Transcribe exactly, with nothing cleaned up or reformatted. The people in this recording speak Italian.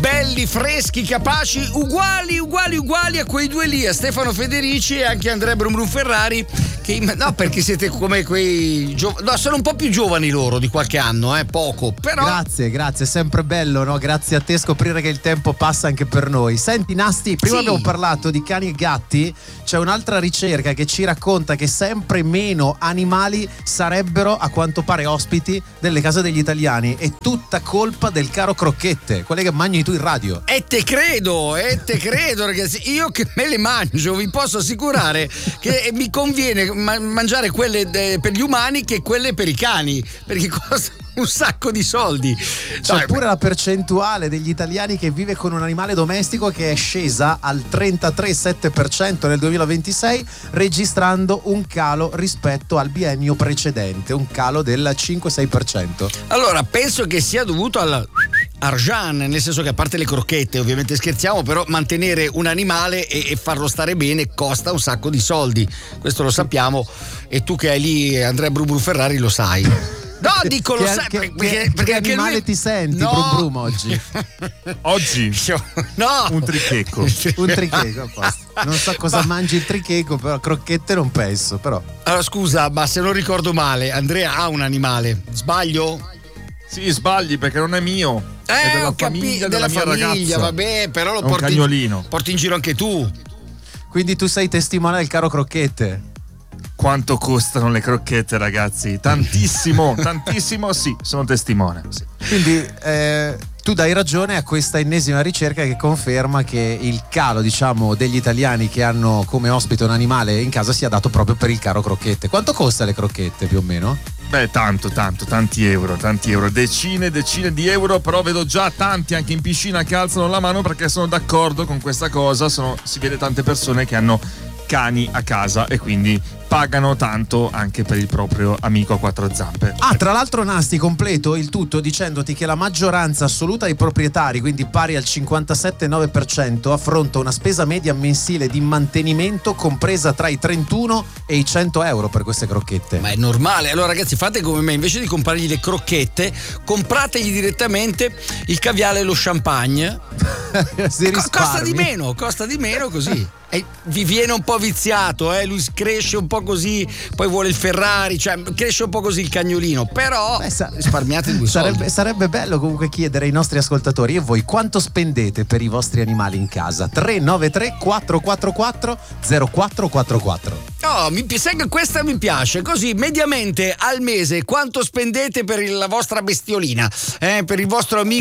belli, freschi, capaci, uguali, uguali, uguali a quei due lì, a Stefano Federici e anche Andrea Brum Brum Ferrari, che no, perché siete come quei gio- no, sono un po' più giovani loro di qualche anno, eh, poco, però. Grazie, grazie, è sempre bello, no? Grazie a te scoprire che il tempo passa anche per noi. Senti Nasti, prima Sì. abbiamo parlato di cani e gatti, c'è un'altra ricerca che ci racconta che sempre meno animali sarebbero a quanto pare ospiti delle case degli italiani. È tutta colpa del caro Crocchette, quelle che mangi tu in radio. E te credo, e te credo ragazzi, io che me le mangio vi posso assicurare che mi conviene ma- mangiare quelle de- per gli umani che quelle per i cani, perché costano un sacco di soldi. C'è Dai, pure la percentuale degli italiani che vive con un animale domestico che è scesa al trentatré virgola sette per cento nel duemilaventisei, registrando un calo rispetto al biennio precedente, un calo del cinque sei per cento. allora penso che sia dovuto al argent, nel senso che a parte le crocchette, ovviamente scherziamo, però mantenere un animale e, e farlo stare bene costa un sacco di soldi, questo lo sappiamo, e tu che hai lì Andrea Brum Brum Ferrari lo sai. No, dico lo Che- sai che- perché, che- perché che anche animale lui... ti senti, No. Brum Brum, oggi? Oggi No, un trichecco. Un tricheco, a posto. Non so cosa Ma- mangi il tricheco, però crocchette non penso, però. Allora scusa, ma se non ricordo male, Andrea ha un animale, sbaglio? Sì, sbagli perché non è mio. Eh, è della ho capito, famiglia della della mia famiglia, ragazza. vabbè, però lo È un porti, cagnolino. porti in giro anche tu. Quindi tu sei testimone del caro Crocchette. Quanto costano le crocchette, ragazzi? Tantissimo, tantissimo, sì, sono testimone. Sì. Quindi eh, tu dai ragione a questa ennesima ricerca che conferma che il calo, diciamo, degli italiani che hanno come ospite un animale in casa sia dato proprio per il caro Crocchette. Quanto costa le crocchette più o meno? Beh, tanto, tanto, tanti euro, tanti euro, decine, decine di euro, però vedo già tanti anche in piscina che alzano la mano perché sono d'accordo con questa cosa. Sono, si vede tante persone che hanno cani a casa e quindi pagano tanto anche per il proprio amico a quattro zampe. Ah, tra l'altro Nasti, completo il tutto dicendoti che la maggioranza assoluta dei proprietari, quindi pari al cinquantasette virgola nove per cento, affronta una spesa media mensile di mantenimento compresa tra i trentuno e i cento euro per queste crocchette. Ma è normale. Allora ragazzi, fate come me, invece di comprargli le crocchette, comprategli direttamente il caviale e lo champagne. Si Co- costa di risparmi. meno, costa di meno così. E vi viene un po' viziato, eh? Lui cresce un po' così, poi vuole il Ferrari, cioè cresce un po' così il cagnolino, però Beh, sa- risparmiate due sarebbe, soldi. sarebbe bello comunque chiedere ai nostri ascoltatori: e voi quanto spendete per i vostri animali in casa? tre nove tre quattro quattro quattro zero quattro quattro quattro. Oh, mi, sai che questa mi piace, così mediamente al mese quanto spendete per il- la vostra bestiolina, eh? Per il vostro amico